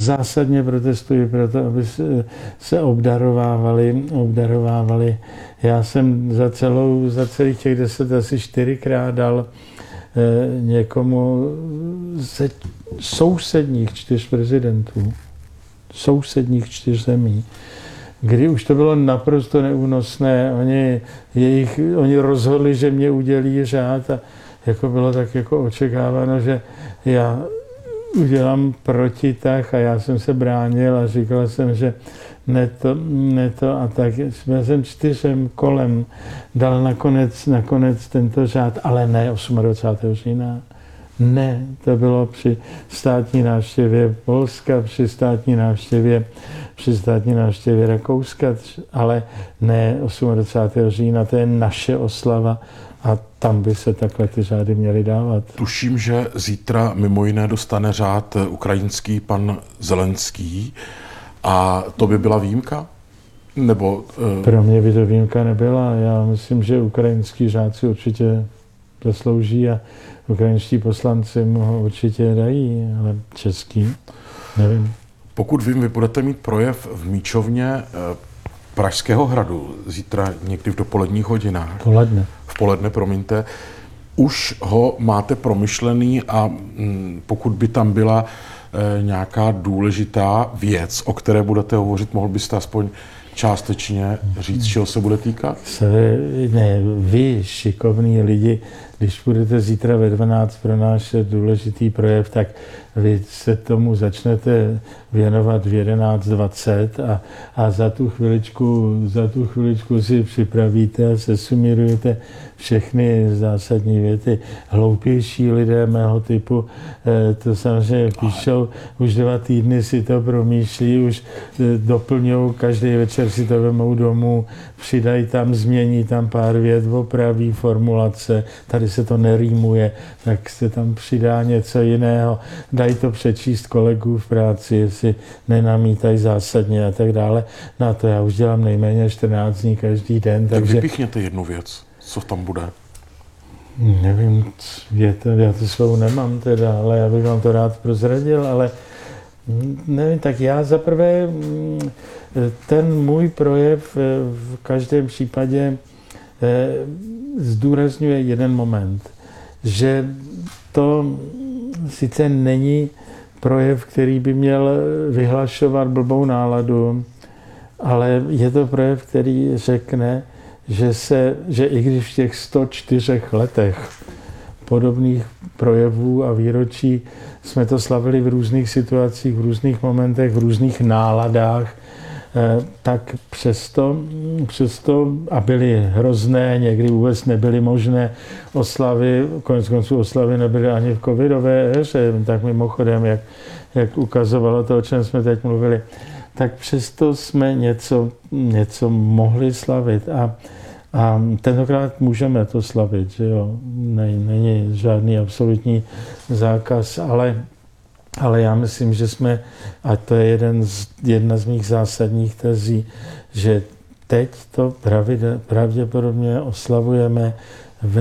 zásadně protestuji proto, aby se obdarovávali. Já jsem za celých těch 10 asi 4krát dal někomu ze sousedních 4 prezidentů, sousedních 4 zemí, kdy už to bylo naprosto neúnosné. Oni rozhodli, že mě udělí řád a jako bylo tak jako očekáváno, že já udělám protitah a já jsem se bránil a říkal jsem, že ne to a tak. Já jsem 4 kolem dal nakonec tento řád, ale ne 28. října. Ne, to bylo při státní návštěvě Polska, při státní návštěvě Rakouska, ale ne 28. října, to je naše oslava a tam by se takhle ty řády měly dávat. Tuším, že zítra mimo jiné dostane řád ukrajinský pan Zelenský a to by byla výjimka? Nebo, Pro mě by to výjimka nebyla. Já myslím, že ukrajinský řád si určitě zaslouží a ukrajinští poslanci mu ho určitě dají, ale český, nevím. Pokud vím, vy budete mít projev v Míčovně Pražského hradu zítra někdy v dopoledních hodinách. V poledne, promiňte. Už ho máte promyšlený a pokud by tam byla nějaká důležitá věc, o které budete hovořit, mohl byste aspoň částečně říct, čeho se bude týkat? Ne, vy, šikovní lidi, když budete zítra ve 12 pronášet důležitý projev, tak vy se tomu začnete věnovat v 11:20 a za tu chviličku si připravíte a sesumírujete všechny zásadní věty. Hloupější lidé mého typu to samozřejmě píšou, už 2 týdny si to promýšlí, už doplňují, každý večer si to vemou domů, přidají tam, změní tam pár vět, opraví formulace, tady se to nerýmuje, tak se tam přidá něco jiného, dají to přečíst kolegů v práci, jestli nenamítají zásadně a tak dále. Na to já už dělám nejméně 14 dní každý den. Tak vypíchněte jednu věc, co tam bude. Nevím, já to svou nemám teda, ale já bych vám to rád prozradil, ale nevím, tak já zaprvé ten můj projev v každém případě zdůrazňuje jeden moment, že to sice není projev, který by měl vyhlašovat blbou náladu, ale je to projev, který řekne, že i když v těch 104 letech podobných projevů a výročí jsme to slavili v různých situacích, v různých momentech, v různých náladách, tak přesto a byly hrozné, někdy vůbec nebyly možné oslavy, konec konců oslavy nebyly ani v covidové éře, tak mimochodem, jak ukazovalo to, o čem jsme teď mluvili, tak přesto jsme něco mohli slavit a tentokrát můžeme to slavit, že jo, není žádný absolutní zákaz, ale já myslím, že jsme, a to je jedna z mých zásadních tezí, že teď to pravděpodobně oslavujeme v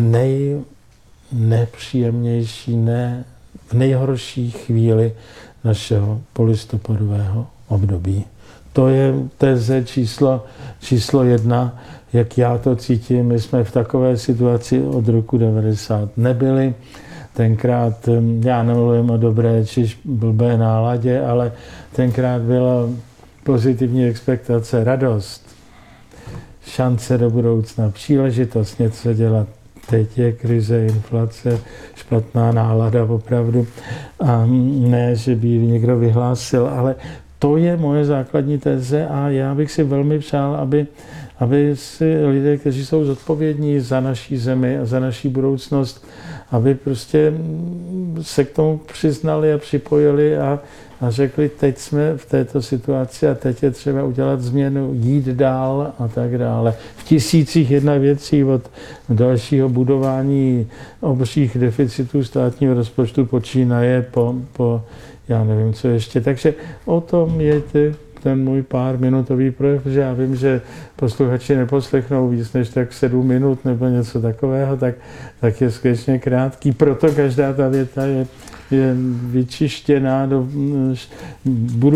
nejnepříjemnější, v nejhorší chvíli našeho polistopadového období. To je teze číslo 1, jak já to cítím. My jsme v takové situaci od roku 90 nebyli. Tenkrát, já nemluvím o dobré či blbé náladě, ale tenkrát byla pozitivní expektace, radost, šance do budoucna, příležitost něco dělat. Teď je krize, inflace, špatná nálada opravdu. A ne, že by někdo vyhlásil, ale to je moje základní teze a já bych si velmi přál, aby si lidé, kteří jsou zodpovědní za naší zemi a za naší budoucnost, aby prostě se k tomu přiznali a připojili a řekli, teď jsme v této situaci a teď je třeba udělat změnu, jít dál a tak dále. V tisících jedna věcí od dalšího budování obřích deficitů státního rozpočtu počínaje po já nevím, co ještě. Takže o tom je ten můj párminutový projev, že já vím, že posluchači neposlechnou víc než tak 7 minut nebo něco takového, tak je skutečně krátký. Proto každá ta věta je vyčištěná. Budu